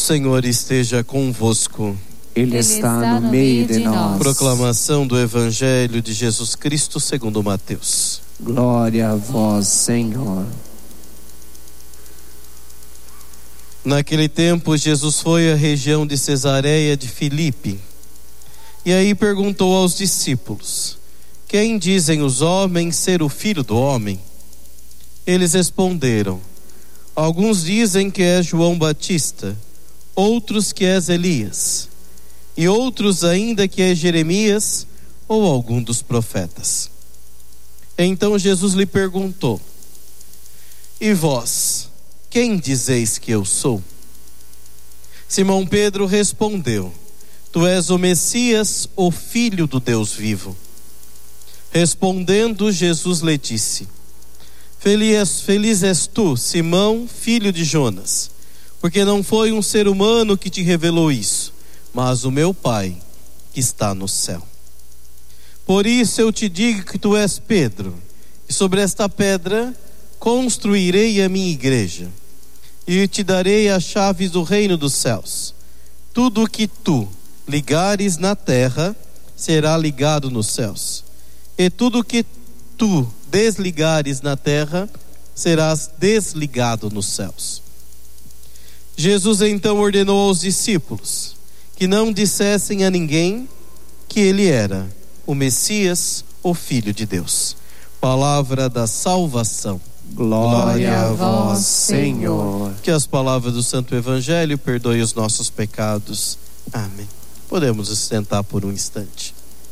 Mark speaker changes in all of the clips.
Speaker 1: Senhor esteja convosco.
Speaker 2: Ele está no meio de nós.
Speaker 1: Proclamação do Evangelho de Jesus Cristo segundo Mateus.
Speaker 2: Glória a vós, Senhor.
Speaker 1: Naquele tempo, Jesus foi à região de Cesareia de Filipe. E aí perguntou aos discípulos: quem dizem os homens ser o Filho do Homem? Eles responderam: alguns dizem que é João Batista, outros que és Elias, e outros ainda que é Jeremias ou algum dos profetas. Então Jesus lhe perguntou: e vós, quem dizeis que eu sou? Simão Pedro respondeu: tu és o Messias, o Filho do Deus vivo. Respondendo, Jesus lhe disse: feliz és tu, Simão, filho de Jonas, porque não foi um ser humano que te revelou isso, mas o meu Pai que está no céu. Por isso eu te digo que tu és Pedro, e sobre esta pedra construirei a minha igreja, e te darei as chaves do reino dos céus. Tudo o que tu ligares na terra será ligado nos céus, e tudo o que tu desligares na terra serás desligado nos céus. Jesus então ordenou aos discípulos que não dissessem a ninguém que ele era o Messias, o Filho de Deus. Palavra da salvação.
Speaker 2: Glória a vós, Senhor.
Speaker 1: Que as palavras do Santo Evangelho perdoem os nossos pecados. Amém. Podemos nos sentar por um instante.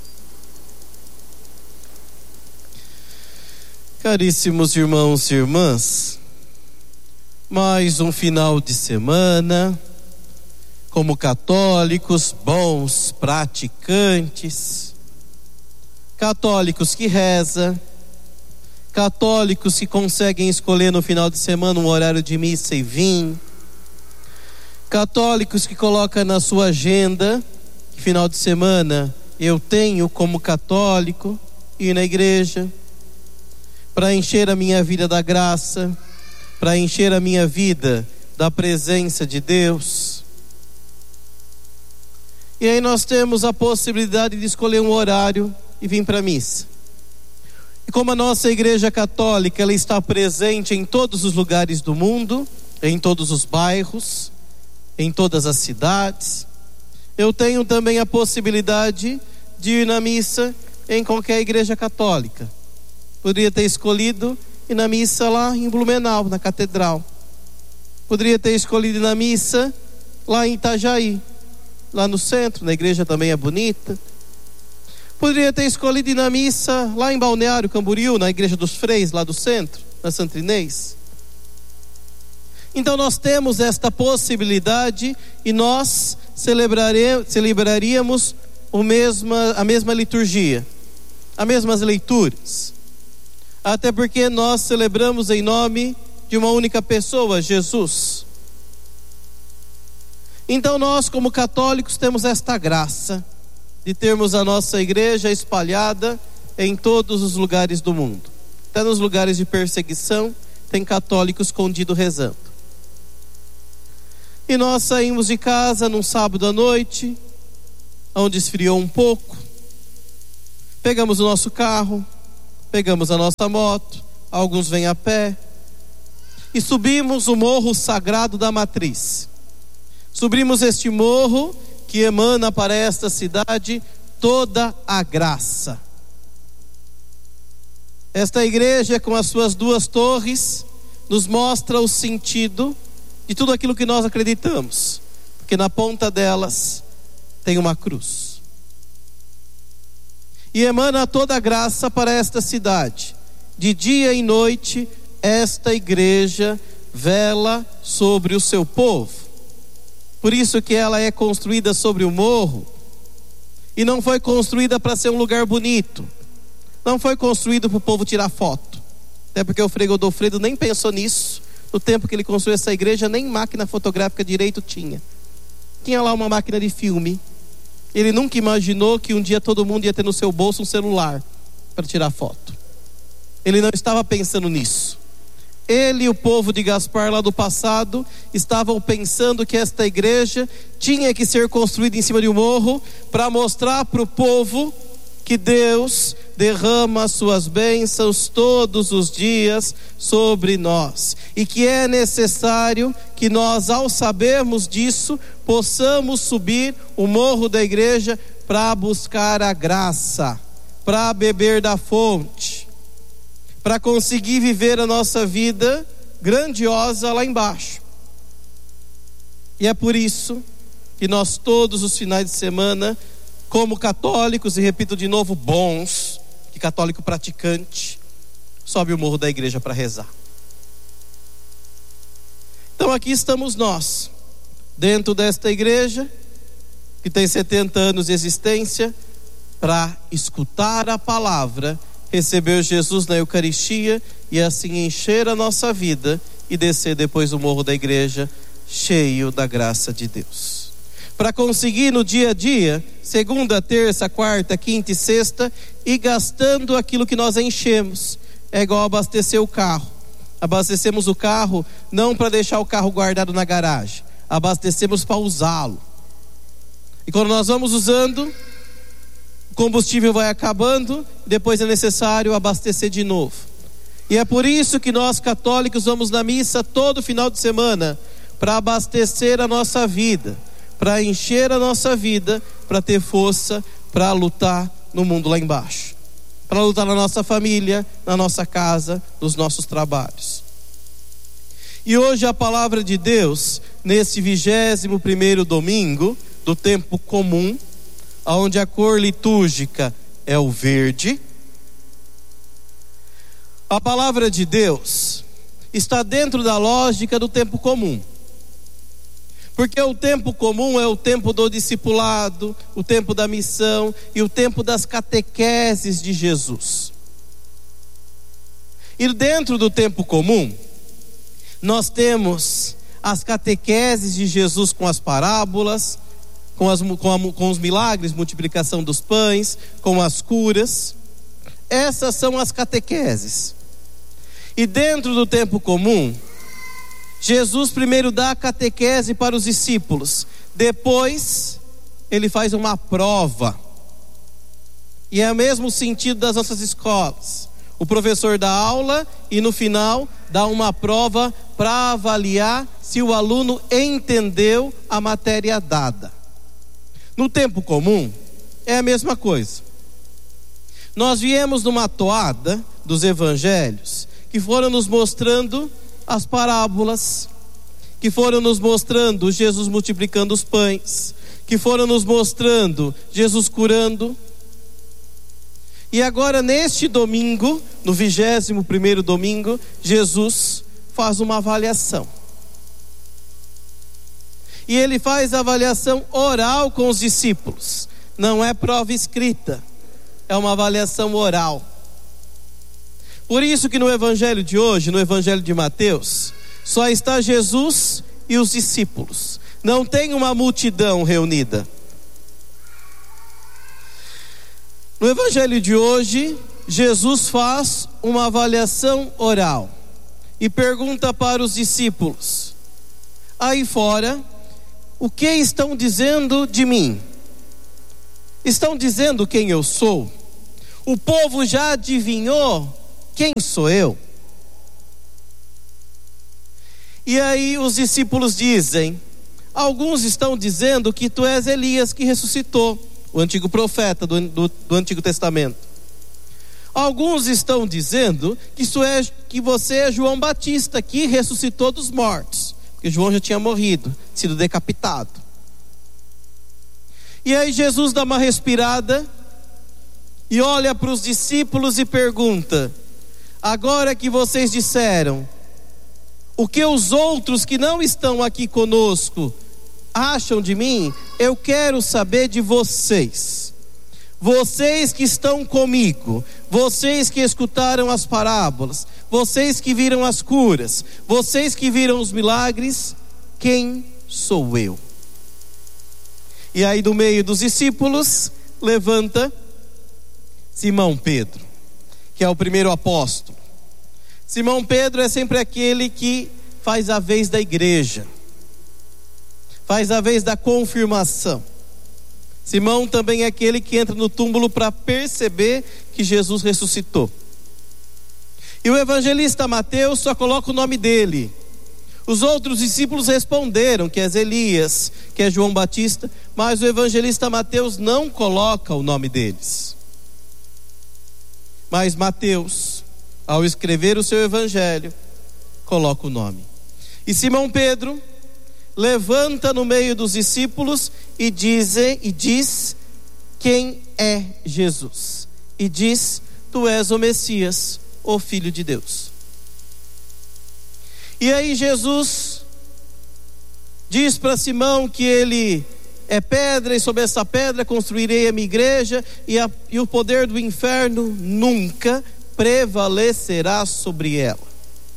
Speaker 1: Caríssimos irmãos e irmãs, mais um final de semana, como católicos, bons praticantes, católicos que rezam, católicos que conseguem escolher no final de semana um horário de missa e vir, católicos que colocam na sua agenda, que final de semana eu tenho como católico ir na igreja, para encher a minha vida da graça, para encher a minha vida da presença de Deus. E aí nós temos a possibilidade de escolher um horário e vir para a missa. E como a nossa igreja católica, ela está presente em todos os lugares do mundo, em todos os bairros, em todas as cidades, eu tenho também a possibilidade de ir na missa em qualquer igreja católica. Poderia ter escolhido ir na missa lá em Blumenau, na catedral. Poderia ter escolhido ir na missa lá em Itajaí, lá no centro, na igreja também é bonita. Poderia ter escolhido ir na missa lá em Balneário Camboriú, na igreja dos Freis, lá do centro, na Santo Inês. Então nós temos esta possibilidade e nós celebraríamos a mesma liturgia, as mesmas leituras. Até porque nós celebramos em nome de uma única pessoa, Jesus. Então nós, como católicos, temos esta graça de termos a nossa igreja espalhada em todos os lugares do mundo. Até nos lugares de perseguição, tem católicos escondidos rezando. E nós saímos de casa num sábado à noite, onde esfriou um pouco. Pegamos o nosso carro, pegamos a nossa moto, alguns vêm a pé, e subimos o morro sagrado da Matriz. Subimos este morro que emana para esta cidade toda a graça. Esta igreja, com as suas duas torres, nos mostra o sentido de tudo aquilo que nós acreditamos, porque na ponta delas tem uma cruz. E emana toda a graça para esta cidade. De dia e noite, esta igreja vela sobre o seu povo. Por isso que ela é construída sobre o morro, e não foi construída para ser um lugar bonito, não foi construído para o povo tirar foto, até porque o Frei Godofredo nem pensou nisso. No tempo que ele construiu essa igreja, nem máquina fotográfica direito tinha lá uma máquina de filme. Ele nunca imaginou que um dia todo mundo ia ter no seu bolso um celular para tirar foto. Ele não estava pensando nisso. Ele e o povo de Gaspar lá do passado estavam pensando que esta igreja tinha que ser construída em cima de um morro para mostrar para o povo que Deus derrama suas bênçãos todos os dias sobre nós, e que é necessário que nós, ao sabermos disso, possamos subir o morro da igreja para buscar a graça, para beber da fonte, para conseguir viver a nossa vida grandiosa lá embaixo. E é por isso que nós todos os finais de semana, como católicos, e repito de novo, bons, que católico praticante, sobe o morro da igreja para rezar. Então aqui estamos nós, dentro desta igreja, que tem 70 anos de existência, para escutar a palavra, receber Jesus na Eucaristia e assim encher a nossa vida e descer depois o morro da igreja cheio da graça de Deus. Para conseguir no dia a dia, segunda, terça, quarta, quinta e sexta, ir gastando aquilo que nós enchemos. É igual abastecer o carro. Abastecemos o carro não para deixar o carro guardado na garagem, abastecemos para usá-lo. E quando nós vamos usando, o combustível vai acabando, depois é necessário abastecer de novo. E é por isso que nós católicos vamos na missa todo final de semana, para abastecer a nossa vida, para encher a nossa vida, para ter força para lutar no mundo lá embaixo, para lutar na nossa família, na nossa casa, nos nossos trabalhos. E hoje a palavra de Deus, nesse 21º domingo do tempo comum, onde a cor litúrgica é o verde, a palavra de Deus está dentro da lógica do tempo comum. Porque o tempo comum é o tempo do discipulado, o tempo da missão e o tempo das catequeses de Jesus. E dentro do tempo comum, nós temos as catequeses de Jesus com as parábolas, com os milagres, multiplicação dos pães, com as curas. Essas são as catequeses. E dentro do tempo comum, Jesus primeiro dá a catequese para os discípulos, depois ele faz uma prova. E é o mesmo sentido das nossas escolas. O professor dá aula e no final dá uma prova para avaliar se o aluno entendeu a matéria dada. No tempo comum é a mesma coisa. Nós viemos numa toada dos evangelhos que foram nos mostrando as parábolas, que foram nos mostrando Jesus multiplicando os pães, que foram nos mostrando Jesus curando. E agora neste domingo, no 21º domingo, Jesus faz uma avaliação. E ele faz a avaliação oral com os discípulos. Não é prova escrita, é uma avaliação oral. Por isso que no evangelho de hoje, no evangelho de Mateus, só está Jesus e os discípulos. Não tem uma multidão reunida. No evangelho de hoje, Jesus faz uma avaliação oral e pergunta para os discípulos: aí fora, o que estão dizendo de mim? Estão dizendo quem eu sou? O povo já adivinhou quem sou eu? E aí os discípulos dizem: alguns estão dizendo que tu és Elias que ressuscitou, o antigo profeta do Antigo Testamento. Alguns estão dizendo que você é João Batista que ressuscitou dos mortos, porque João já tinha morrido, sido decapitado. E aí Jesus dá uma respirada e olha para os discípulos e pergunta: agora que vocês disseram o que os outros que não estão aqui conosco acham de mim, eu quero saber de vocês. Vocês que estão comigo, vocês que escutaram as parábolas, vocês que viram as curas, vocês que viram os milagres, quem sou eu? E aí do meio dos discípulos levanta Simão Pedro, que é o primeiro apóstolo. Simão Pedro é sempre aquele que faz a vez da igreja, faz a vez da confirmação. Simão também é aquele que entra no túmulo para perceber que Jesus ressuscitou. E o evangelista Mateus só coloca o nome dele. Os outros discípulos responderam que é Elias, que é João Batista, mas o evangelista Mateus não coloca o nome deles. Mas Mateus, ao escrever o seu evangelho, coloca o nome. E Simão Pedro levanta no meio dos discípulos e diz quem é Jesus. E diz: tu és o Messias, o Filho de Deus. E aí Jesus diz para Simão que ele é pedra, e sobre essa pedra construirei a minha igreja, e o poder do inferno nunca prevalecerá sobre ela.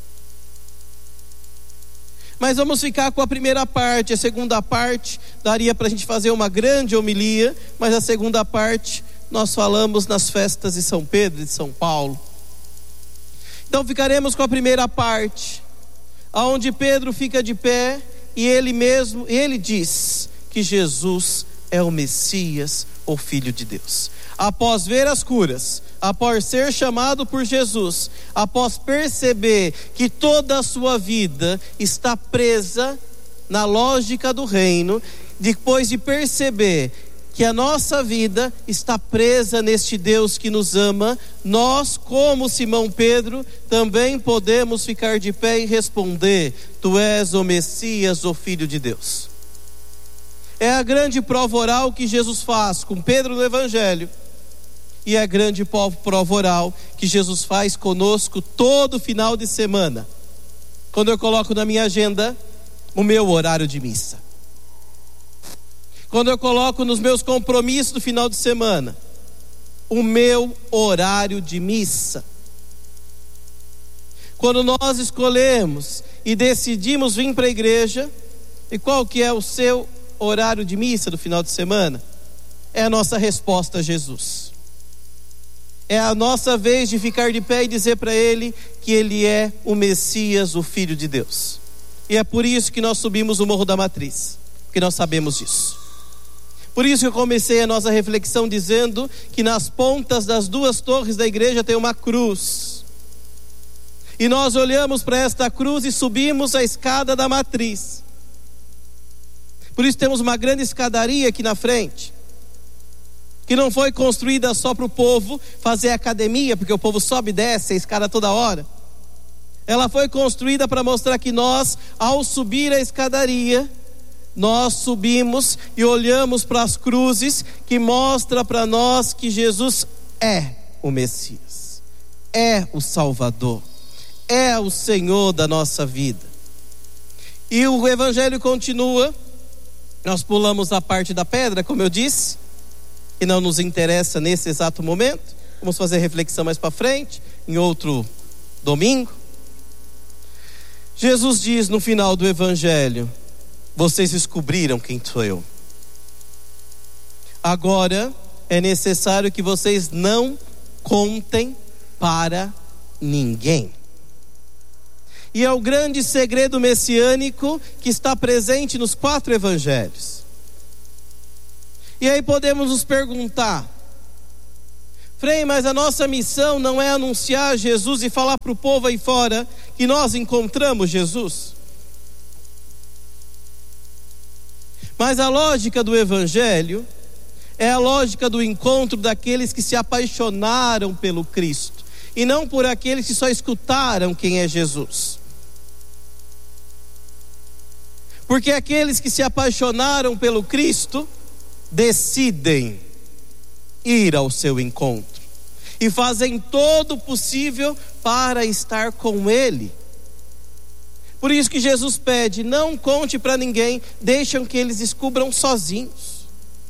Speaker 1: Mas vamos ficar com a primeira parte. A segunda parte daria para a gente fazer uma grande homilia, mas a segunda parte nós falamos nas festas de São Pedro e de São Paulo. Então ficaremos com a primeira parte, aonde Pedro fica de pé e ele diz que Jesus é o Messias, o Filho de Deus. Após ver as curas, após ser chamado por Jesus, após perceber que toda a sua vida está presa na lógica do reino, depois de perceber que a nossa vida está presa neste Deus que nos ama, nós, como Simão Pedro, também podemos ficar de pé e responder: tu és o Messias, o Filho de Deus. É a grande prova oral que Jesus faz com Pedro no Evangelho, e é a grande prova oral que Jesus faz conosco todo final de semana, quando eu coloco na minha agenda o meu horário de missa, quando eu coloco nos meus compromissos do final de semana o meu horário de missa, quando nós escolhemos e decidimos vir para a igreja. E qual que é o seu horário de missa do final de semana? É a nossa resposta a Jesus. É a nossa vez de ficar de pé e dizer para Ele que Ele é o Messias, o Filho de Deus. E é por isso que nós subimos o Morro da Matriz, porque nós sabemos disso. Por isso que eu comecei a nossa reflexão dizendo que nas pontas das duas torres da igreja tem uma cruz. E nós olhamos para esta cruz e subimos a escada da matriz. Por isso temos uma grande escadaria aqui na frente, que não foi construída só para o povo fazer academia, porque o povo sobe e desce a escada toda hora. Ela foi construída para mostrar que nós, ao subir a escadaria, nós subimos e olhamos para as cruzes, que mostra para nós que Jesus é o Messias, é o Salvador, é o Senhor da nossa vida. E o Evangelho continua. Nós pulamos a parte da pedra, como eu disse, que não nos interessa nesse exato momento. Vamos fazer reflexão mais para frente, em outro domingo. Jesus diz no final do Evangelho: vocês descobriram quem sou eu. Agora é necessário que vocês não contem para ninguém. E é o grande segredo messiânico que está presente nos 4 evangelhos. E aí podemos nos perguntar: Frei, mas a nossa missão não é anunciar Jesus e falar para o povo aí fora que nós encontramos Jesus? Mas a lógica do Evangelho é a lógica do encontro daqueles que se apaixonaram pelo Cristo, e não por aqueles que só escutaram quem é Jesus. Porque aqueles que se apaixonaram pelo Cristo decidem ir ao seu encontro e fazem todo o possível para estar com Ele. Por isso que Jesus pede: não conte para ninguém, deixam que eles descubram sozinhos.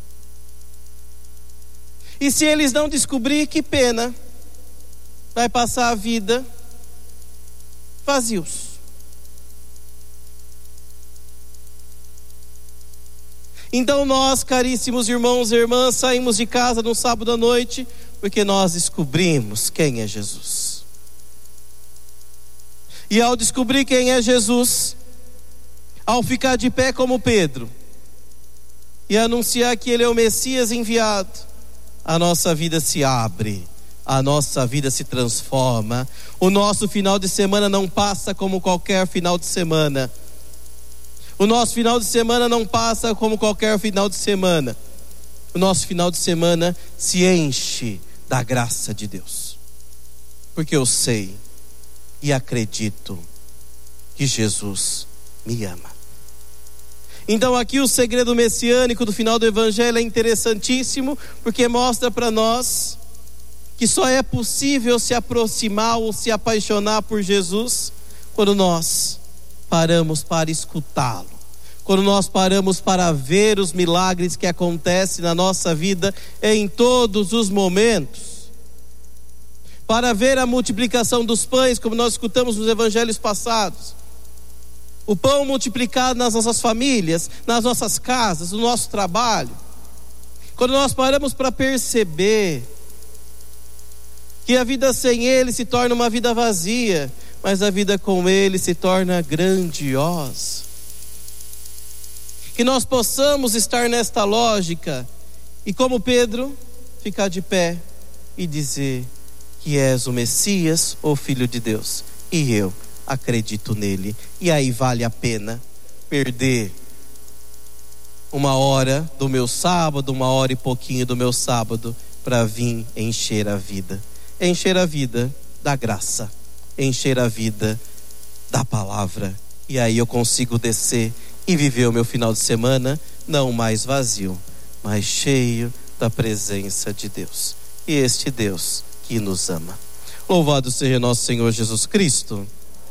Speaker 1: E se eles não descobrir, que pena, vai passar a vida vazios. Então nós, caríssimos irmãos e irmãs, saímos de casa no sábado à noite porque nós descobrimos quem é Jesus. E ao descobrir quem é Jesus, ao ficar de pé como Pedro e anunciar que Ele é o Messias enviado, a nossa vida se abre, a nossa vida se transforma. O nosso final de semana não passa como qualquer final de semana. O nosso final de semana não passa como qualquer final de semana. O nosso final de semana se enche da graça de Deus, porque eu sei e acredito que Jesus me ama. Então aqui o segredo messiânico do final do Evangelho é interessantíssimo, porque mostra para nós que só é possível se aproximar ou se apaixonar por Jesus quando nós paramos para escutá-lo, quando nós paramos para ver os milagres que acontecem na nossa vida em todos os momentos, para ver a multiplicação dos pães, como nós escutamos nos evangelhos passados, o pão multiplicado nas nossas famílias, nas nossas casas, no nosso trabalho. Quando nós paramos para perceber que a vida sem Ele se torna uma vida vazia, mas a vida com Ele se torna grandiosa. Que nós possamos estar nesta lógica e, como Pedro, ficar de pé e dizer que és o Messias, o Filho de Deus, e eu acredito nele. E aí vale a pena perder uma hora do meu sábado, uma hora e pouquinho do meu sábado, para vir encher a vida da graça, encher a vida da palavra. E aí eu consigo descer e viver o meu final de semana não mais vazio, mas cheio da presença de Deus, e este Deus que nos ama. Louvado seja nosso Senhor Jesus Cristo.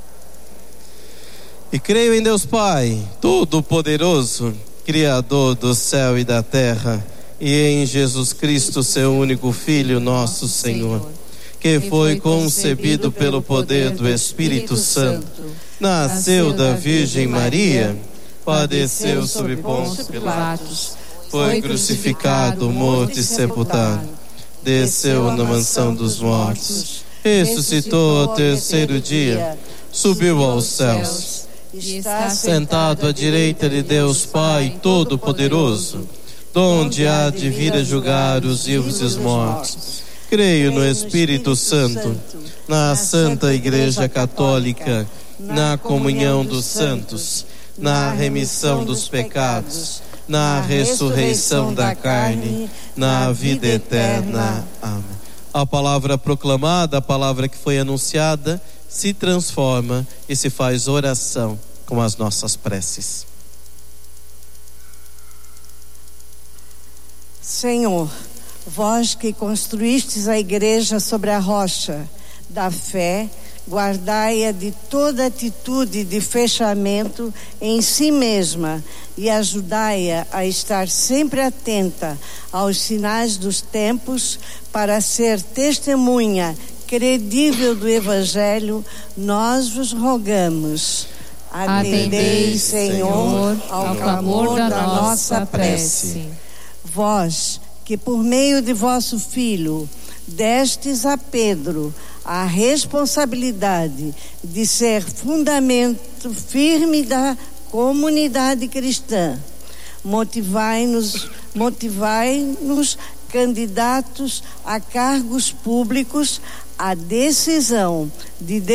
Speaker 1: E creio em Deus Pai Todo-Poderoso, Criador do céu e da terra, e em Jesus Cristo, seu único Filho, nosso Senhor, que foi concebido pelo poder do Espírito Santo, nasceu da Virgem Maria, padeceu sob Pôncio Pilatos, foi crucificado, morto e sepultado, desceu na mansão dos mortos, ressuscitou ao terceiro dia, subiu aos céus, está sentado à direita de Deus Pai Todo-Poderoso, donde há de vir a julgar os vivos e os mortos. Creio no Espírito Santo, na Santa Igreja Católica, na comunhão dos santos, na remissão dos pecados, na ressurreição da carne, na vida eterna. Amém. A palavra proclamada, a palavra que foi anunciada, se transforma e se faz oração com as nossas preces.
Speaker 3: Senhor, vós que construístes a igreja sobre a rocha da fé, guardai-a de toda atitude de fechamento em si mesma e ajudai-a a estar sempre atenta aos sinais dos tempos, para ser testemunha credível do Evangelho. Nós vos rogamos. Atendei, Senhor, ao clamor da nossa prece. Vós, que por meio de vosso Filho destes a Pedro a responsabilidade de ser fundamento firme da comunidade cristã, motivai-nos, candidatos a cargos públicos, a decisão de